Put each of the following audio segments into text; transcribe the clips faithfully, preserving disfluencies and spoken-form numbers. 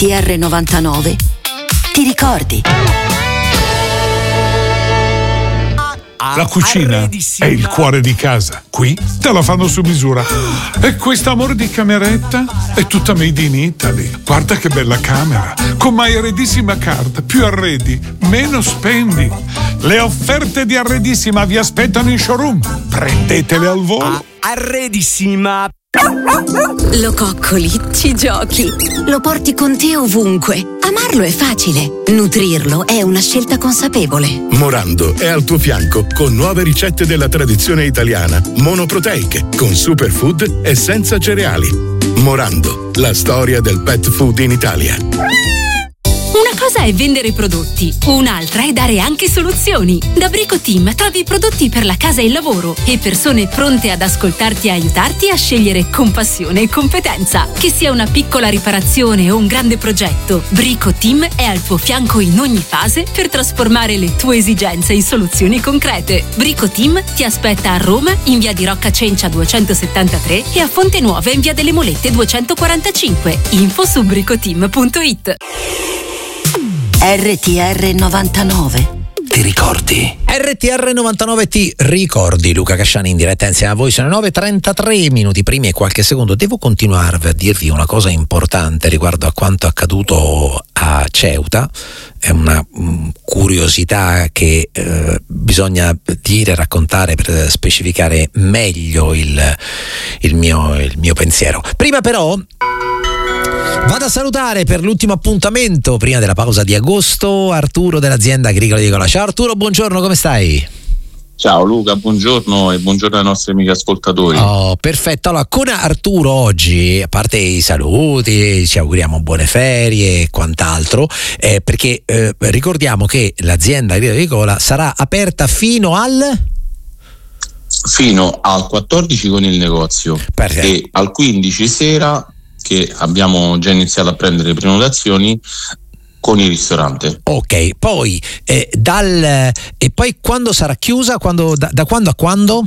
T R novantanove ti ricordi. La cucina è il cuore di casa. Qui te la fanno su misura. E quest'amore di cameretta è tutta made in Italy. Guarda che bella camera. Con My Arredissima Card. Più arredi, meno spendi. Le offerte di Arredissima vi aspettano in showroom. Prendetele al volo. Arredissima. Lo coccoli, ci giochi, lo porti con te ovunque. Amarlo è facile, nutrirlo è una scelta consapevole. Morando è al tuo fianco con nuove ricette della tradizione italiana, monoproteiche, con superfood e senza cereali. Morando, la storia del pet food in Italia. Una cosa è vendere prodotti, un'altra è dare anche soluzioni. Da Brico Team trovi prodotti per la casa e il lavoro e persone pronte ad ascoltarti e aiutarti a scegliere con passione e competenza. Che sia una piccola riparazione o un grande progetto, Brico Team è al tuo fianco in ogni fase per trasformare le tue esigenze in soluzioni concrete. Brico Team ti aspetta a Roma in via di Rocca Cencia duecentosettantatré e a Fonte Nuova in via delle Molette duecentoquarantacinque. Info su bricoteam punto it. R T R novantanove ti ricordi? R T R novantanove ti ricordi. Luca Casciani in diretta insieme a voi. Sono le nove e trentatré minuti primi e qualche secondo. Devo continuare a dirvi una cosa importante riguardo a quanto accaduto a Ceuta. È una um, curiosità che eh, bisogna dire, raccontare per specificare meglio il, il, mio, il mio pensiero. Prima però vado a salutare per l'ultimo appuntamento prima della pausa di agosto Arturo dell'azienda agricola di Cola. Ciao Arturo, buongiorno, come stai? Ciao Luca, buongiorno e buongiorno ai nostri amici ascoltatori. Oh, perfetto. Allora, con Arturo oggi, a parte i saluti, ci auguriamo buone ferie e quant'altro, eh, perché eh, ricordiamo che l'azienda agricola di Cola sarà aperta fino al... Fino al quattordici con il negozio. Perfetto. E al quindici sera, che abbiamo già iniziato a prendere prenotazioni, con il ristorante. Ok, poi eh, dal e poi quando sarà chiusa? Quando, da, da quando a quando?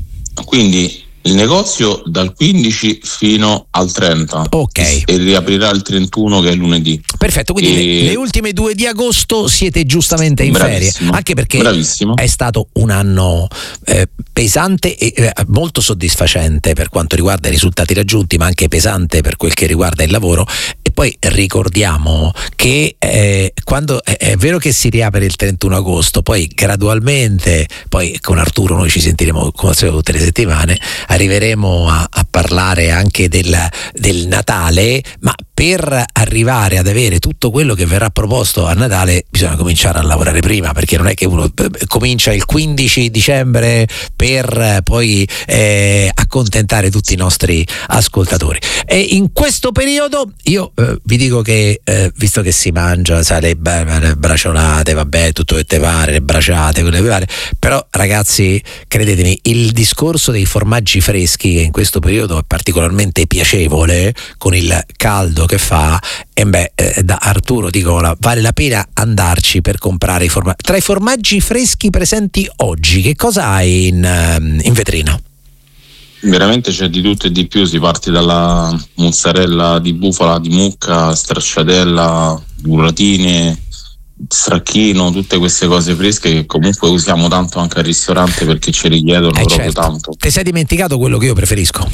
Quindi il negozio dal quindici fino al trenta. Ok. E riaprirà il trentuno, che è lunedì. Perfetto, quindi e... le, le ultime due di agosto siete giustamente in Bravissimo. ferie, anche perché Bravissimo. È stato un anno eh, pesante e eh, molto soddisfacente per quanto riguarda i risultati raggiunti, ma anche pesante per quel che riguarda il lavoro. E poi ricordiamo che eh, quando è, è vero che si riapre il trentuno agosto, poi gradualmente, poi con Arturo noi ci sentiremo come tutte le settimane, arriveremo a, a parlare anche del, del Natale, ma per arrivare ad avere tutto quello che verrà proposto a Natale bisogna cominciare a lavorare prima, perché non è che uno comincia il quindici dicembre per poi eh, accontentare tutti i nostri ascoltatori. E in questo periodo io eh, vi dico che eh, visto che si mangia, sai, le, le braciolate, vabbè, tutto che te pare, le braciate, quelle che pare, però ragazzi, credetemi, il discorso dei formaggi freschi, che in questo periodo è particolarmente piacevole con il caldo che fa, e beh, eh, da Arturo di Cola vale la pena andarci per comprare i formaggi. Tra i formaggi freschi presenti oggi, che cosa hai in, in vetrina? Veramente c'è di tutto e di più, si parte dalla mozzarella di bufala, di mucca, stracciatella, buratine, stracchino, tutte queste cose fresche che comunque usiamo tanto anche al ristorante perché ci richiedono eh proprio certo. tanto. Ti sei dimenticato quello che io preferisco?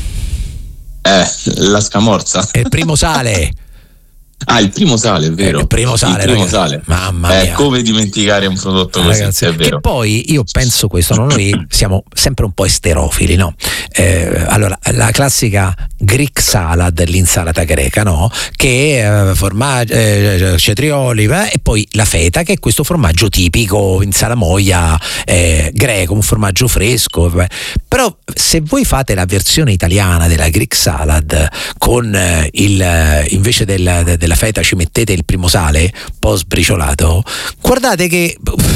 Eh, la scamorza. È il primo sale. Ah, il primo sale, è vero. Il primo sale, il primo ragazzi. sale. Mamma mia. Eh, come dimenticare un prodotto così, ragazzi, è vero. E poi io penso questo, no? Noi siamo sempre un po' esterofili, no? Eh, allora, la classica Greek salad, l'insalata greca, no? Che eh, formaggio, eh, cetrioli, eh, e poi la feta, che è questo formaggio tipico in salamoia eh, greco, un formaggio fresco. Eh. Però se voi fate la versione italiana della Greek salad con eh, il invece del, del la feta ci mettete il primo sale un po' sbriciolato, guardate che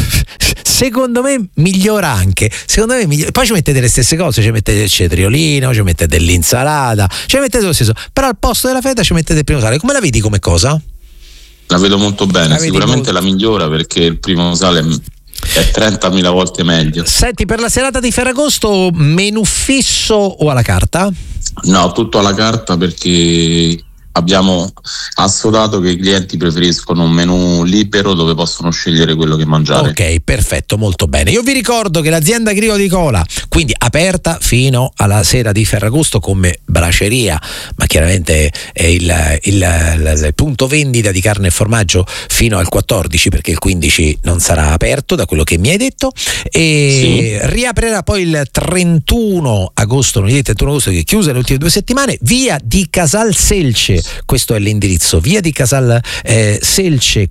secondo me migliora anche, secondo me migliora. Poi ci mettete le stesse cose, ci mettete il cetriolino, ci mettete dell'insalata, ci mettete lo stesso, però al posto della feta ci mettete il primo sale. Come la vedi come cosa? La vedo molto bene, la sicuramente molto... la migliora, perché il primo sale è trentamila volte meglio. Senti, per la serata di Ferragosto menù fisso o alla carta? No, tutto alla carta, perché abbiamo assodato che i clienti preferiscono un menù libero dove possono scegliere quello che mangiare. Ok, perfetto, molto bene. Io vi ricordo che l'azienda agricola di Cola, quindi aperta fino alla sera di Ferragosto come braceria, ma chiaramente è il, il, il, il punto vendita di carne e formaggio fino al quattordici, perché il quindici non sarà aperto, da quello che mi hai detto, e sì. riaprirà poi il trentuno agosto, lunedì trentuno agosto, che è chiusa le ultime due settimane, via di Casal Selce. Questo è l'indirizzo, via di Casal eh, Selce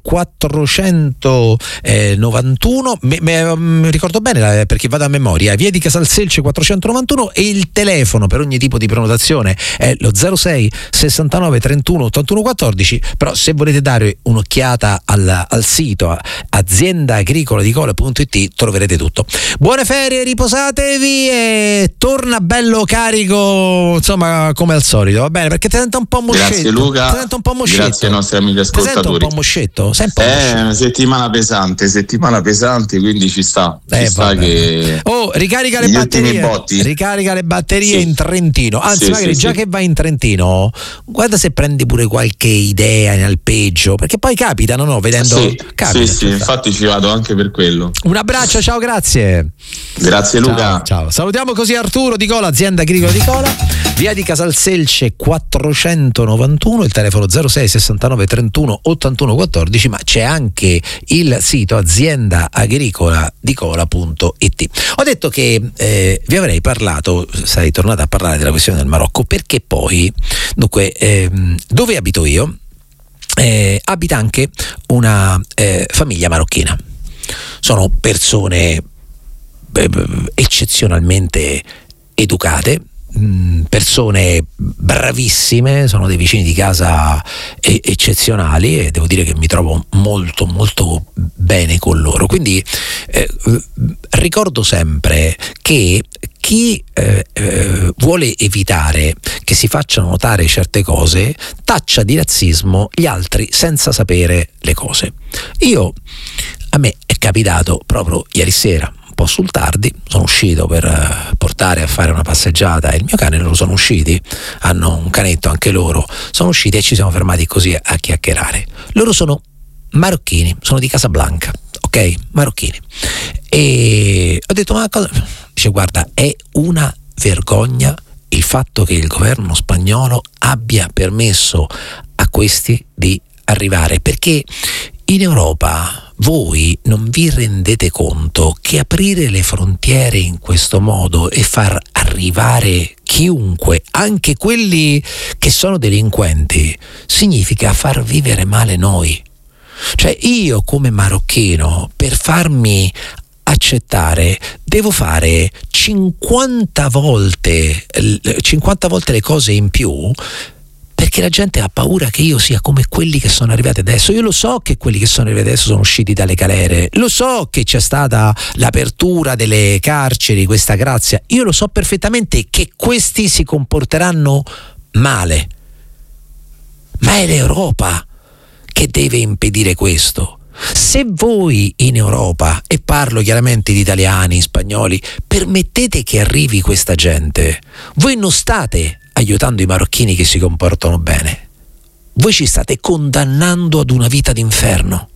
quattrocentonovantuno, me, me, mi ricordo bene perché vado a memoria, via di Casal Selce quattrocentonovantuno, e il telefono per ogni tipo di prenotazione è lo zero sei sessantanove trentuno ottantuno quattordici. Però se volete dare un'occhiata al, al sito azienda agricola di cola punto it troverete tutto. Buone ferie, riposatevi e torna bello carico, insomma, come al solito, va bene? Perché ti sento un po' moscetto. Grazie Luca, un po' moscetto. Grazie ai nostri amici ascoltatori. Un po' moscetto, sei un po' eh, moscetto. settimana pesante, settimana pesante, quindi ci sta, ci eh, sta che oh, ricarica le batterie, ricarica le batterie sì. in Trentino, anzi sì, magari sì, già sì. che vai in Trentino, guarda se prendi pure qualche idea in alpeggio, perché poi capitano, no? Vedendo sì, capita, sì, sì, infatti ci vado anche per quello. Un abbraccio, ciao, grazie. Grazie Luca. Ciao, ciao. Salutiamo così Arturo di Cola, azienda agricola di Cola, via di Casal Selce quattrocentonovantuno, il telefono zero sei sessantanove trentuno ottantuno quattordici, ma c'è anche il sito azienda agricola di cola punto it. Ho detto che eh, vi avrei parlato, sarei tornato a parlare della questione del Marocco, perché poi, dunque, ehm, dove abito io eh, abita anche una eh, famiglia marocchina. Sono persone eh, eccezionalmente educate, persone bravissime, sono dei vicini di casa eccezionali e devo dire che mi trovo molto molto bene con loro, quindi eh, ricordo sempre che chi eh, eh, vuole evitare che si facciano notare certe cose taccia di razzismo gli altri senza sapere le cose. Io, a me è capitato proprio ieri sera, un po' sul tardi, sono uscito per portare a fare una passeggiata e il mio cane, loro sono usciti, hanno un canetto anche loro, sono usciti e ci siamo fermati così a chiacchierare. Loro sono marocchini, sono di Casablanca, ok? Marocchini. E ho detto, ma cosa? Dice, guarda, è una vergogna il fatto che il governo spagnolo abbia permesso a questi di arrivare, perché in Europa voi non vi rendete conto che aprire le frontiere in questo modo e far arrivare chiunque, anche quelli che sono delinquenti, significa far vivere male noi. Cioè io come marocchino, per farmi accettare, devo fare cinquanta volte cinquanta volte le cose in più, perché la gente ha paura che io sia come quelli che sono arrivati adesso. Io lo so che quelli che sono arrivati adesso sono usciti dalle galere, lo so che c'è stata l'apertura delle carceri, questa grazia, io lo so perfettamente che questi si comporteranno male, ma è l'Europa che deve impedire questo. Se voi in Europa, e parlo chiaramente di italiani, spagnoli, permettete che arrivi questa gente, voi non state aiutando i marocchini che si comportano bene, voi ci state condannando ad una vita d'inferno.